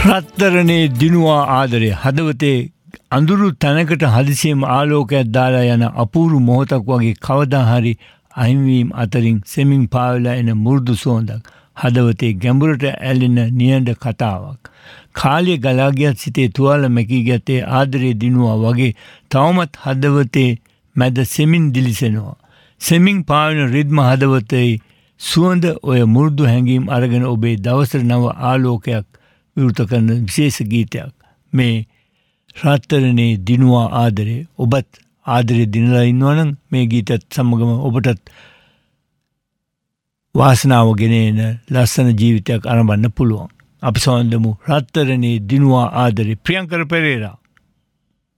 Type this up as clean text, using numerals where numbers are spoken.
රත්තරනේ දිනුවා ආදරේ හදවතේ අඳුරු තැනකට හදිසියෙම ආලෝකයක් දාලා යන අපූර්ව මොහොතක් වගේ කවදා හරි අහිමිවීම අතරින් සෙමින් පාවෙලා එන මුරුදු සුවඳක් හදවතේ ගැඹුරට ඇලෙන නියඬ කතාවක් කාලය ගලා ගියත් සිතේ තුවාල මැකී ගත්තේ ආදරේ දිනුවා වගේ තවමත් හදවතේ මැද සෙමින් දිලිසෙනවා සෙමින් පාවෙන රිද්ම හදවතේ සුවඳ ඔය මුරුදු හැඟීම් අරගෙන ඔබේ දවසට නව ආලෝකයක් විවෘත කරන විශේෂ ගීතයක් මේ රත්තරනේ දිනුවා ආදරේ ඔබත් ආදරේ දිනලා ඉන්නවනම් මේ ගීතත් සමගම ඔබටත් වාසනාව ගෙනෙන ලස්සන ජීවිතයක් ආරම්භන්න පුළුවන් අපි සොයන්දමු රත්තරනේ දිනුවා ආදරේ ප්‍රියංකර පෙරේරා